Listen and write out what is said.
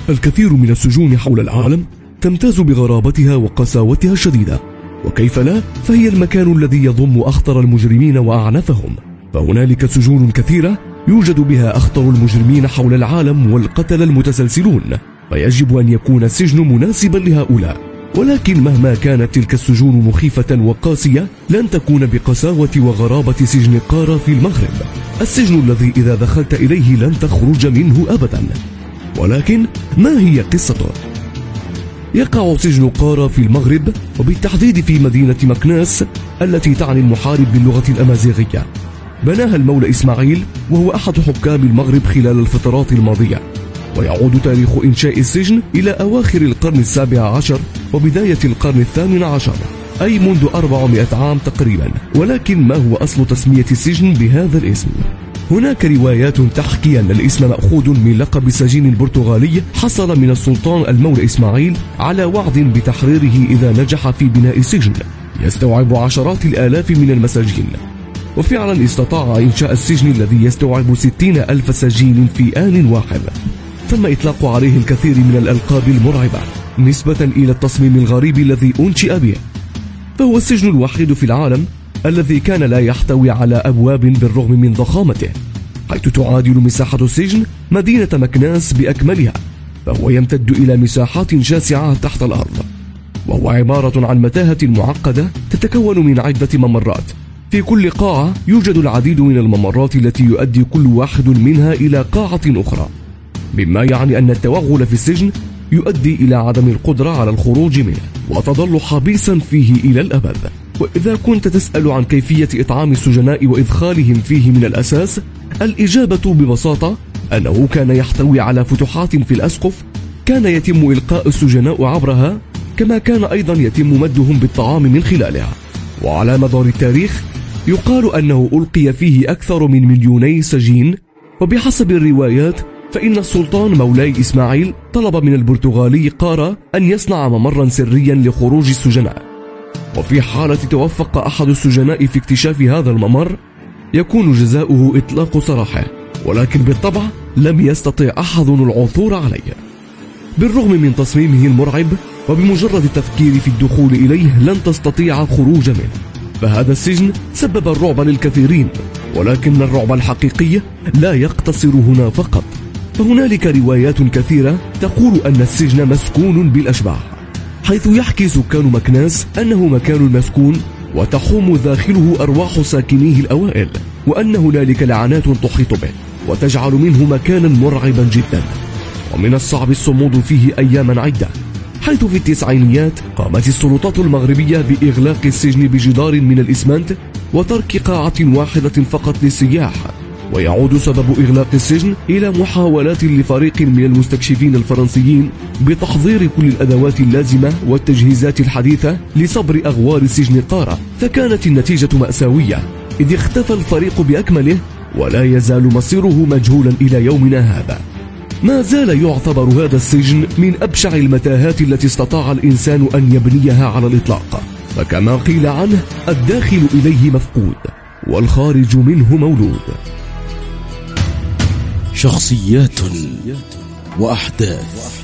الكثير من السجون حول العالم تمتاز بغرابتها وقساوتها الشديدة، وكيف لا، فهي المكان الذي يضم أخطر المجرمين وأعنفهم. فهنالك سجون كثيرة يوجد بها أخطر المجرمين حول العالم والقتلة المتسلسلون، فيجب أن يكون السجن مناسبا لهؤلاء. ولكن مهما كانت تلك السجون مخيفة وقاسية لن تكون بقساوة وغرابة سجن قارة في المغرب، السجن الذي إذا دخلت إليه لن تخرج منه أبدا. ولكن ما هي قصته؟ يقع سجن قارة في المغرب، وبالتحديد في مدينة مكناس التي تعني المحارب باللغة الأمازيغية. بناها المولى إسماعيل، وهو أحد حكام المغرب خلال الفترات الماضية، ويعود تاريخ إنشاء السجن إلى أواخر القرن ال17 وبداية القرن ال18، أي منذ 400 عام تقريبا. ولكن ما هو أصل تسمية السجن بهذا الاسم؟ هناك روايات تحكي أن الاسم مأخوذ من لقب السجين البرتغالي حصل من السلطان المولى إسماعيل على وعد بتحريره إذا نجح في بناء السجن يستوعب عشرات الآلاف من المساجين. وفعلا استطاع إنشاء السجن الذي يستوعب 60,000 سجين في آن واحد. تم إطلاق عليه الكثير من الألقاب المرعبة نسبة إلى التصميم الغريب الذي أنشئ به. فهو السجن الوحيد في العالم الذي كان لا يحتوي على أبواب بالرغم من ضخامته، حيث تعادل مساحة السجن مدينة مكناس بأكملها، فهو يمتد إلى مساحات شاسعة تحت الأرض، وهو عبارة عن متاهة معقدة تتكون من عدة ممرات. في كل قاعة يوجد العديد من الممرات التي يؤدي كل واحد منها إلى قاعة أخرى، مما يعني أن التوغل في السجن يؤدي إلى عدم القدرة على الخروج منه، وتظل حبيسا فيه إلى الأبد. وإذا كنت تسأل عن كيفية إطعام السجناء وإدخالهم فيه من الأساس، الإجابة ببساطة أنه كان يحتوي على فتحات في الأسقف كان يتم إلقاء السجناء عبرها، كما كان أيضا يتم مدهم بالطعام من خلالها. وعلى مدار التاريخ يقال أنه ألقي فيه أكثر من 2,000,000 سجين. وبحسب الروايات فإن السلطان مولاي إسماعيل طلب من البرتغالي قارة أن يصنع ممرا سريا لخروج السجناء، وفي حالة توفق أحد السجناء في اكتشاف هذا الممر يكون جزاؤه إطلاق سراحه، ولكن بالطبع لم يستطع أحد العثور عليه. بالرغم من تصميمه المرعب، وبمجرد التفكير في الدخول إليه لن تستطيع الخروج منه، فهذا السجن سبب الرعب للكثيرين. ولكن الرعب الحقيقي لا يقتصر هنا فقط، فهنالك روايات كثيرة تقول أن السجن مسكون بالأشباح، حيث يحكي سكان مكناس أنه مكان مسكون وتحوم داخله أرواح ساكنيه الأوائل، وأن هنالك لعنات تحيط به وتجعل منه مكانا مرعبا جدا. ومن الصعب الصمود فيه أياما عدة، حيث في التسعينيات قامت السلطات المغربية بإغلاق السجن بجدار من الإسمنت وترك قاعة واحدة فقط للسياح. ويعود سبب إغلاق السجن إلى محاولات لفريق من المستكشفين الفرنسيين بتحضير كل الأدوات اللازمة والتجهيزات الحديثة لصبر أغوار السجن قارة، فكانت النتيجة مأساوية، إذ اختفى الفريق بأكمله ولا يزال مصيره مجهولا إلى يومنا هذا. ما زال يعتبر هذا السجن من أبشع المتاهات التي استطاع الإنسان أن يبنيها على الإطلاق، فكما قيل عنه: الداخل إليه مفقود والخارج منه مولود. شخصيات وأحداث